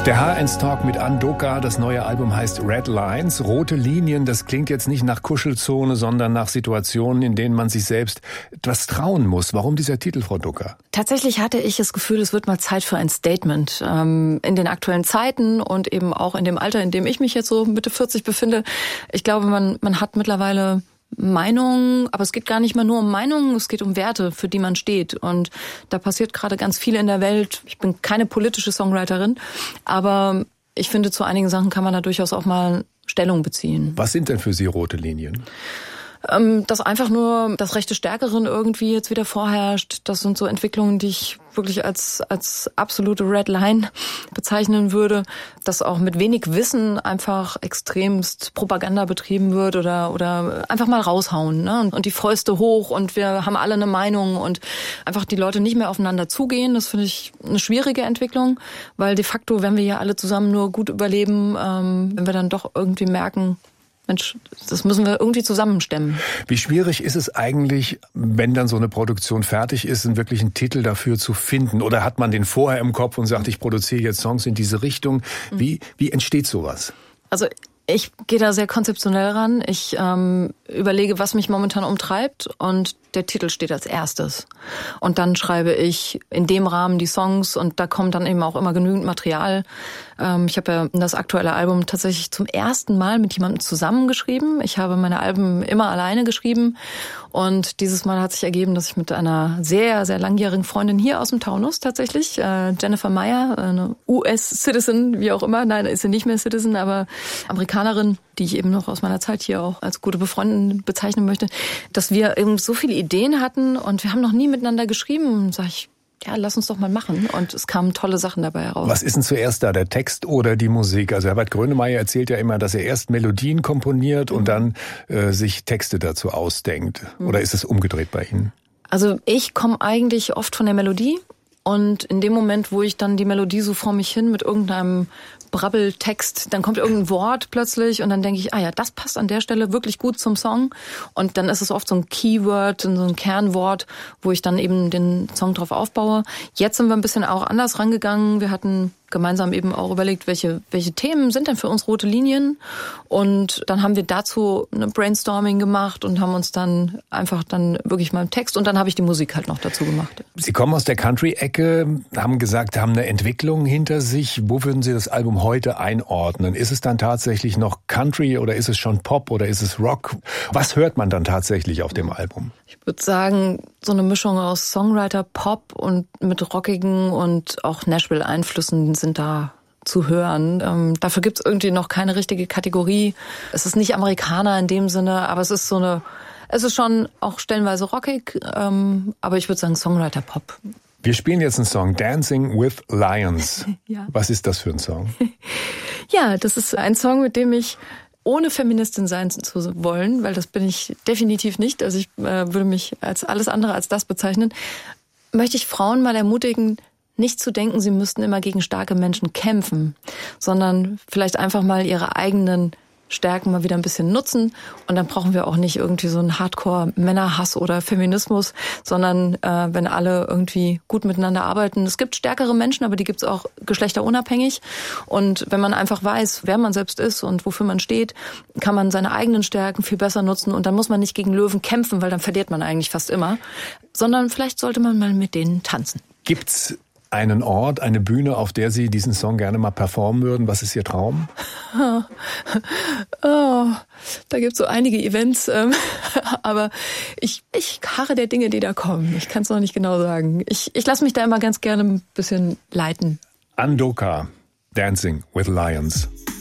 Der H1 Talk mit Andoka, das neue Album heißt Red Lines. Rote Linien, das klingt jetzt nicht nach Kuschelzone, sondern nach Situationen, in denen man sich selbst etwas trauen muss. Warum dieser Titel, Frau Doka? Tatsächlich hatte ich das Gefühl, es wird mal Zeit für ein Statement. In den aktuellen Zeiten und eben auch in dem Alter, in dem ich mich jetzt so Mitte 40 befinde. Ich glaube, man hat mittlerweile Meinungen, aber es geht gar nicht mal nur um Meinungen, es geht um Werte, für die man steht. Und da passiert gerade ganz viel in der Welt. Ich bin keine politische Songwriterin, aber ich finde, zu einigen Sachen kann man da durchaus auch mal Stellung beziehen. Was sind denn für Sie rote Linien? Dass einfach nur das Recht des Stärkeren irgendwie jetzt wieder vorherrscht. Das sind so Entwicklungen, die ich wirklich als absolute Red Line bezeichnen würde. Dass auch mit wenig Wissen einfach extremst Propaganda betrieben wird oder einfach mal raushauen, ne? Und die Fäuste hoch und wir haben alle eine Meinung und einfach die Leute nicht mehr aufeinander zugehen. Das finde ich eine schwierige Entwicklung, weil de facto, wenn wir ja alle zusammen nur gut überleben, wenn wir dann doch irgendwie merken, Mensch, das müssen wir irgendwie zusammenstemmen. Wie schwierig ist es eigentlich, wenn dann so eine Produktion fertig ist, einen wirklichen Titel dafür zu finden? Oder hat man den vorher im Kopf und sagt, ich produziere jetzt Songs in diese Richtung? Wie entsteht sowas? Also ich gehe da sehr konzeptionell ran. Ich überlege, was mich momentan umtreibt und der Titel steht als erstes. Und dann schreibe ich in dem Rahmen die Songs und da kommt dann eben auch immer genügend Material. Ich habe ja das aktuelle Album tatsächlich zum ersten Mal mit jemandem zusammengeschrieben. Ich habe meine Alben immer alleine geschrieben und dieses Mal hat sich ergeben, dass ich mit einer sehr, sehr langjährigen Freundin hier aus dem Taunus tatsächlich, Jennifer Meyer, eine US-Citizen, wie auch immer, nein, ist sie nicht mehr Citizen, aber Amerikanerin, die ich eben noch aus meiner Zeit hier auch als gute Befreundin bezeichnen möchte, dass wir eben so viele Ideen hatten und wir haben noch nie miteinander geschrieben. Und sag ich, ja, lass uns doch mal machen. Und es kamen tolle Sachen dabei heraus. Was ist denn zuerst da, der Text oder die Musik? Also Herbert Grönemeyer erzählt ja immer, dass er erst Melodien komponiert und dann sich Texte dazu ausdenkt. Oder ist es umgedreht bei Ihnen? Also ich komme eigentlich oft von der Melodie. Und in dem Moment, wo ich dann die Melodie so vor mich hin mit irgendeinem Brabbeltext, dann kommt irgendein Wort plötzlich und dann denke ich, ja, das passt an der Stelle wirklich gut zum Song. Und dann ist es oft so ein Keyword, so ein Kernwort, wo ich dann eben den Song drauf aufbaue. Jetzt sind wir ein bisschen auch anders rangegangen. Wir hatten gemeinsam eben auch überlegt, welche Themen sind denn für uns rote Linien. Und dann haben wir dazu eine Brainstorming gemacht und haben uns dann einfach dann wirklich mal einen Text und dann habe ich die Musik halt noch dazu gemacht. Sie kommen aus der Country-Ecke, haben gesagt, haben eine Entwicklung hinter sich. Wo würden Sie das Album heute einordnen? Ist es dann tatsächlich noch Country oder ist es schon Pop oder ist es Rock? Was hört man dann tatsächlich auf dem Album? Ich würde sagen, so eine Mischung aus Songwriter, Pop und mit rockigen und auch Nashville-Einflüssen sind da zu hören. Dafür gibt's irgendwie noch keine richtige Kategorie. Es ist nicht Amerikaner in dem Sinne, aber es ist schon auch stellenweise rockig, aber ich würde sagen Songwriter-Pop. Wir spielen jetzt einen Song, Dancing with Lions. Ja. Was ist das für ein Song? Ja, das ist ein Song, mit dem ich, ohne Feministin sein zu wollen, weil das bin ich definitiv nicht, also ich würde mich als alles andere als das bezeichnen, möchte ich Frauen mal ermutigen, nicht zu denken, sie müssten immer gegen starke Menschen kämpfen, sondern vielleicht einfach mal ihre eigenen Stärken mal wieder ein bisschen nutzen und dann brauchen wir auch nicht irgendwie so einen Hardcore-Männerhass oder Feminismus, sondern wenn alle irgendwie gut miteinander arbeiten. Es gibt stärkere Menschen, aber die gibt's auch geschlechterunabhängig und wenn man einfach weiß, wer man selbst ist und wofür man steht, kann man seine eigenen Stärken viel besser nutzen und dann muss man nicht gegen Löwen kämpfen, weil dann verliert man eigentlich fast immer, sondern vielleicht sollte man mal mit denen tanzen. Gibt's einen Ort, eine Bühne, auf der Sie diesen Song gerne mal performen würden? Was ist Ihr Traum? Oh, da gibt's so einige Events, aber ich harre der Dinge, die da kommen. Ich kann es noch nicht genau sagen. Ich lasse mich da immer ganz gerne ein bisschen leiten. Andoka, Dancing with Lions.